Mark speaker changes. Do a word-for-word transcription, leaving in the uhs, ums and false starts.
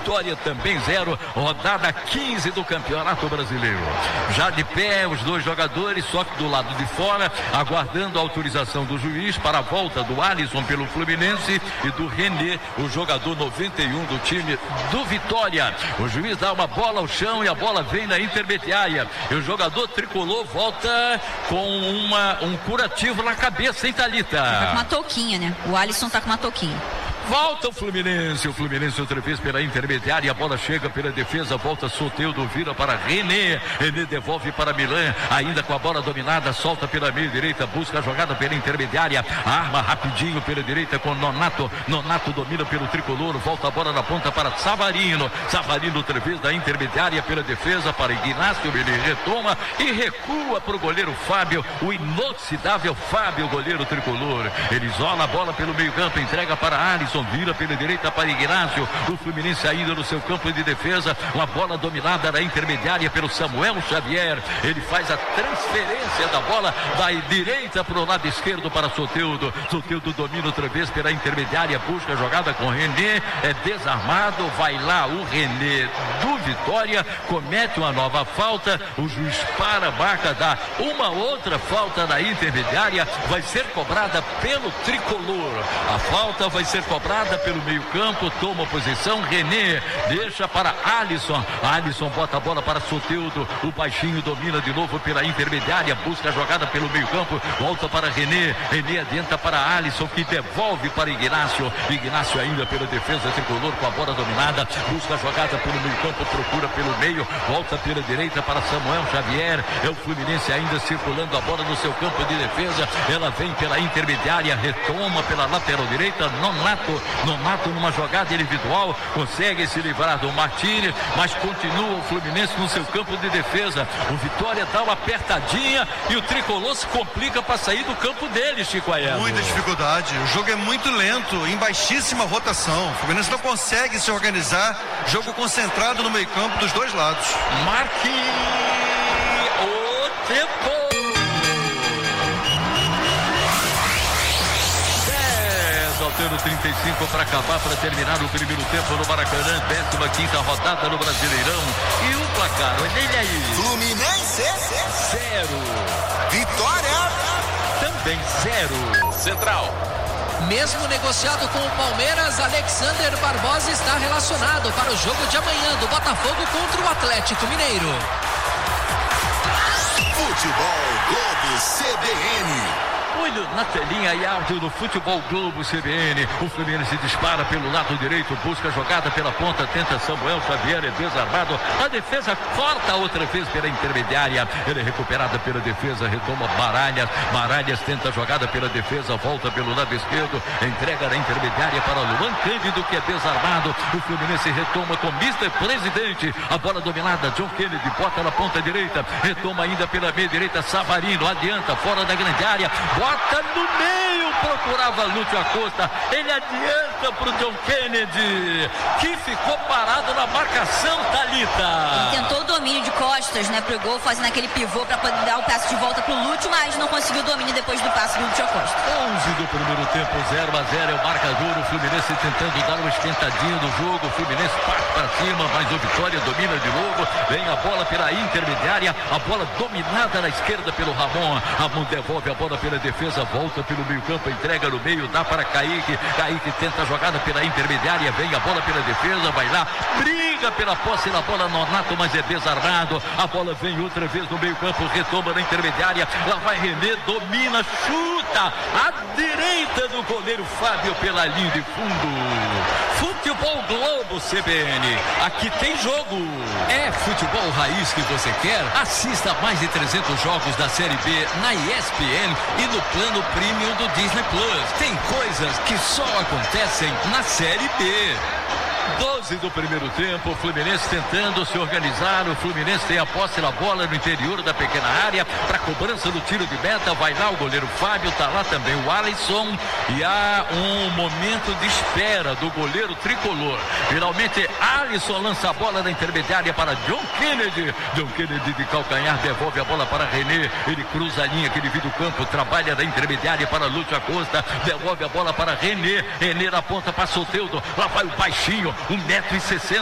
Speaker 1: Vitória também zero, rodada quinze do Campeonato Brasileiro. Já de pé os dois jogadores, só que do lado de fora, aguardando a autorização do juiz para a volta do Alisson pelo Fluminense e do René, o jogador noventa e um do time do Vitória. O juiz dá uma bola ao chão e a bola vem na intermediária. E o jogador tricolor volta com uma, um curativo na cabeça, hein, Thalita?
Speaker 2: Tá com uma touquinha, né? O Alisson tá com uma touquinha.
Speaker 1: Volta o Fluminense, o Fluminense outra vez pela intermediária, a bola chega pela defesa, volta Soteldo, vira para René, René devolve para Milan, ainda com a bola dominada, solta pela meia direita, busca a jogada pela intermediária, arma rapidinho pela direita com Nonato, Nonato domina pelo tricolor, volta a bola na ponta para Savarino, Savarino outra vez da intermediária pela defesa para Ignacio, ele retoma e recua para o goleiro Fábio, o inoxidável Fábio, goleiro tricolor, ele isola a bola pelo meio campo, entrega para Alisson, vira pela direita para Ignacio, o Fluminense ainda no seu campo de defesa, uma bola dominada na intermediária pelo Samuel Xavier, ele faz a transferência da bola da direita para o lado esquerdo para Soteldo, Soteldo domina outra vez pela intermediária, busca a jogada com René, é desarmado, vai lá o René do Vitória, comete uma nova falta, o juiz para a marca, dá uma outra falta na intermediária, vai ser cobrada pelo tricolor, a falta vai ser cobrada pelo meio campo, toma posição, René deixa para Alisson, Alisson bota a bola para Soteldo, o baixinho domina de novo pela intermediária, busca a jogada pelo meio campo, volta para René, René adianta para Alisson, que devolve para Ignacio, Ignacio ainda pela defesa tricolor com a bola dominada, busca a jogada pelo meio campo, procura pelo meio, volta pela direita para Samuel Xavier, é o Fluminense ainda circulando a bola no seu campo de defesa, ela vem pela intermediária, retoma pela lateral direita, Nonato, Nonato numa jogada individual, consegue se livrar do Martínez, mas continua o Fluminense no seu campo de defesa, o Vitória dá uma apertadinha e o tricolor se complica para sair do campo dele, Chico Aero.
Speaker 3: Muita dificuldade, o jogo é muito lento, em baixíssima rotação, o Fluminense não consegue se organizar, jogo concentrado no meio campo dos dois lados.
Speaker 1: Marque o tempo. Faltando trinta e cinco para acabar, para terminar o primeiro tempo no Maracanã, décima quinta rodada no Brasileirão. E o placar, olha ele aí.
Speaker 4: Fluminense
Speaker 1: zero.
Speaker 4: Vitória
Speaker 1: também zero.
Speaker 5: Central.
Speaker 6: Mesmo negociado com o Palmeiras, Alexander Barbosa está relacionado para o jogo de amanhã do Botafogo contra o Atlético Mineiro.
Speaker 4: Futebol Globo C B N.
Speaker 1: Olho na telinha e áudio do Futebol Globo C B N. O Fluminense dispara pelo lado direito, busca a jogada pela ponta, tenta Samuel Xavier, é desarmado. A defesa corta outra vez pela intermediária. Ele é recuperada pela defesa, retoma Baralhas. Baralhas tenta a jogada pela defesa, volta pelo lado esquerdo, entrega na intermediária para Luan Cândido, que é desarmado. O Fluminense retoma com mister Presidente. A bola dominada, John Kennedy bota na ponta direita, retoma ainda pela meia direita, Savarino adianta, fora da grande área. Bota no meio, procurava Lúcio Acosta, ele adianta pro John Kennedy, que ficou parado na marcação, Thalita.
Speaker 2: Ele tentou o domínio de costas, né, pro gol, fazendo aquele pivô para poder dar o passe de volta pro Lúcio, mas não conseguiu o domínio depois do passe do Lúcio Acosta.
Speaker 1: onze do primeiro tempo, zero a zero é o marcador, o Fluminense tentando dar uma esquentadinha do jogo, o Fluminense parte para cima, mas o Vitória domina de novo, vem a bola pela intermediária, a bola dominada na esquerda pelo Ramon, Ramon devolve a bola pela defesa, volta pelo meio campo, entrega no meio, dá para Kaique, Kaique tenta a jogada pela intermediária, vem a bola pela defesa, vai lá, briga pela posse na bola, Nonato, mas é desarmado, a bola vem outra vez no meio campo, retoma na intermediária, lá vai René, domina, chuta, à direita do goleiro Fábio pela linha de fundo. Futebol Globo C B N, aqui tem jogo.
Speaker 6: É futebol raiz que você quer?
Speaker 1: Assista a mais de trezentos jogos da Série B na E S P N e no plano Premium do Disney Plus. Tem coisas que só acontecem na Série B. doze do primeiro tempo, o Fluminense tentando se organizar, o Fluminense tem a posse na bola no interior da pequena área, para cobrança do tiro de meta, vai lá o goleiro Fábio, tá lá também o Alisson, e há um momento de espera do goleiro tricolor. Finalmente, Alisson lança a bola na intermediária para John Kennedy, John Kennedy de calcanhar, devolve a bola para René, ele cruza a linha que divide o campo, trabalha na intermediária para Lúcio Acosta, devolve a bola para René, René na ponta para Soteldo, lá vai o baixinho, um metro e sessenta,